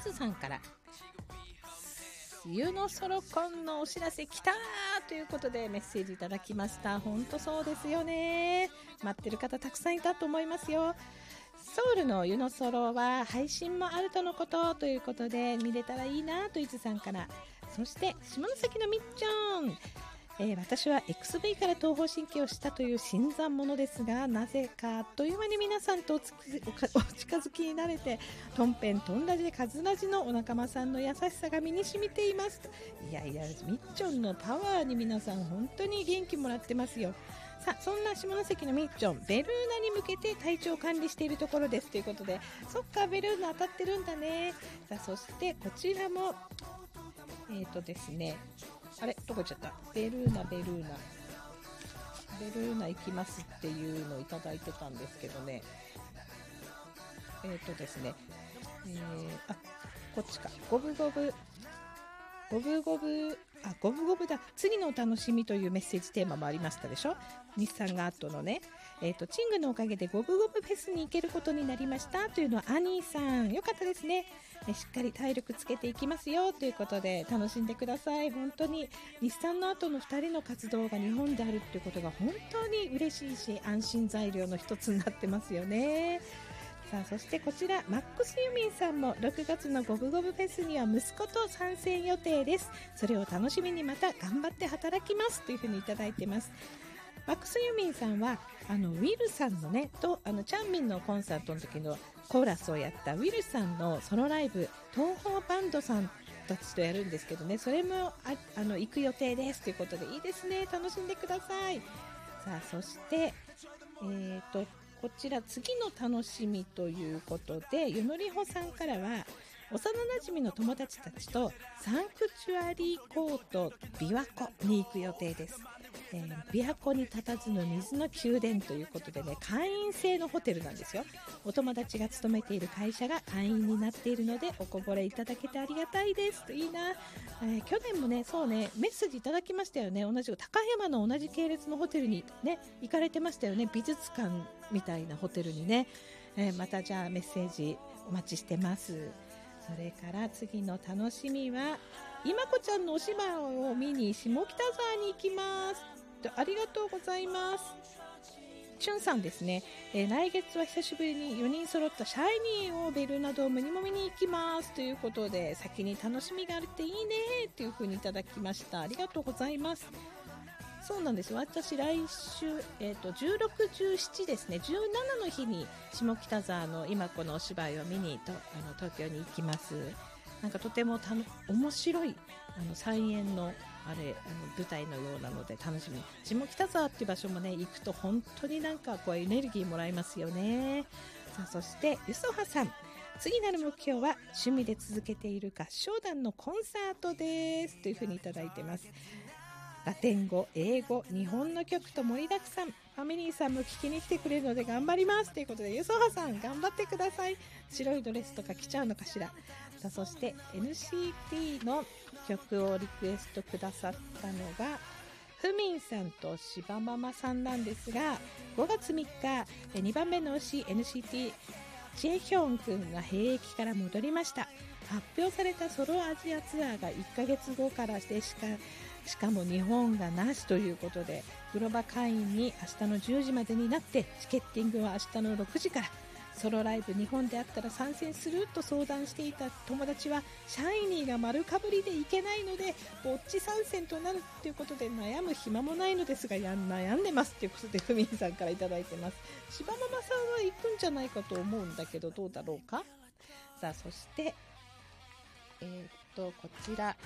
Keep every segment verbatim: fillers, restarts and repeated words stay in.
ずさんからゆのソロコンのお知らせ来たということでメッセージいただきました。本当そうですよね。待ってる方たくさんいたと思いますよ。ソウルのユノソロは配信もあるとのことということで見れたらいいなと伊豆さんから。そして下関のみっちゃん、えー、私は エックスブイ から東方神起をしたという新参者ですが、なぜかあっという間に皆さんとおつきおかお近づきになれて、とんぺんとんラジカズラジのお仲間さんの優しさが身に染みています。いやいや、みっちょんのパワーに皆さん本当に元気もらってますよ。さあ、そんな下関のみっちょん、ベルーナに向けて体調管理しているところですということで、そっか、ベルーナ当たってるんだね。さあ、そしてこちらもえーとですねあれどこ行っちゃった。ベルーナベルーナベルーナ行きますっていうのをいただいてたんですけどね。えーとですね、えー、あ、こっちか。ゴブゴブゴブゴブあゴブゴブだ。次のお楽しみというメッセージテーマもありましたでしょ。日産があとのね、えーとチングのおかげでゴブゴブフェスに行けることになりましたというのはアニーさん、よかったですね。しっかり体力つけていきますよということで楽しんでください。本当に日産の後のふたりの活動が日本であるということが本当に嬉しいし、安心材料の一つになってますよね。さあ、そしてこちらマックスユミンさんもろくがつのゴブゴブフェスには息子と参戦予定です。それを楽しみにまた頑張って働きますというふうにいただいてます。マックスユミンさんはあのウィルさんのねとあのチャンミンのコンサートの時のコーラスをやったウィルさんのソロライブ、東宝バンドさんたちとやるんですけどね、それも あ, あの行く予定ですということで、いいですね。楽しんでください。さあ、そしてえーとこちら次の楽しみということで、ゆのりほさんからは幼馴染の友達たちとサンクチュアリーコート琵琶湖に行く予定です。えー、琵琶湖に佇む水の宮殿ということでね、会員制のホテルなんですよ。お友達が勤めている会社が会員になっているのでおこぼれいただけてありがたいですと。いいな、えー、去年もねそうねメッセージいただきましたよね。同じ高山の同じ系列のホテルにね行かれてましたよね。美術館みたいなホテルにね、えー、またじゃあメッセージお待ちしてます。それから次の楽しみは今子ちゃんのお芝居を見に下北沢に行きます。ありがとうございます。チュンさんですね、えー、来月は久しぶりによにん揃ったシャイニーをベルーナドームにも見に行きますということで、先に楽しみがあるっていいねという風にいただきました。ありがとうございます。そうなんです。私来週、えー、とじゅうろく、じゅうしちですね、じゅうななの日に下北沢の今子のお芝居を見にとあの東京に行きます。なんかとてもたの面白いあの菜園のあれあの舞台のようなので楽しみ。下北沢っていう場所もね行くと本当になんかこうエネルギーもらえますよね。さあ、そしてゆそはさん、次なる目標は趣味で続けている合唱団のコンサートですというふうにいただいてます。ラテン語、英語、日本の曲と盛りだくさん。ファミリーさんも聞きに来てくれるので頑張りますということで、ゆそはさん頑張ってください。白いドレスとか着ちゃうのかしら。さあ、そして エヌシーティー の曲をリクエストくださったのがふみんさんとしばママさんなんですが、ごがつみっかにばんめの推し エヌシーティージェヒョン君が兵役から戻りました。発表されたソロアジアツアーがいっかげつごからでしかしかも日本がなしということで、グロバ会員に明日のじゅうじまでになって、チケッティングは明日のろくじから。ソロライブ日本であったら参戦すると相談していた友達はシャイニーが丸かぶりでいけないのでぼっち参戦となるということで悩む暇もないのですがや悩んでますということでふみんさんからいただいてます。しばママさんは行くんじゃないかと思うんだけどどうだろうか。さあ、そしてえー、っとこちら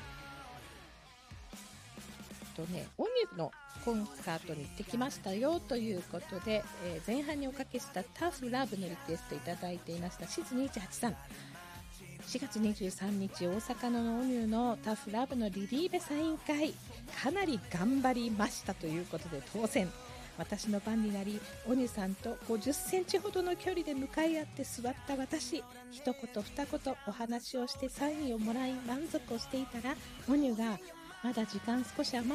とね、オニュのコンサートに行ってきましたよということで、えー、前半におかけしたタフラブのリクエストいただいていましたしずにいちはちさん、しがつにじゅうさんにち大阪のオニュのタフラブのリリーベサイン会、かなり頑張りましたということで当選。私の番になり、オニュさんとごじゅっセンチほどの距離で向かい合って座った私、一言二言お話をしてサインをもらい満足をしていたら、オニュがまだ時間少し余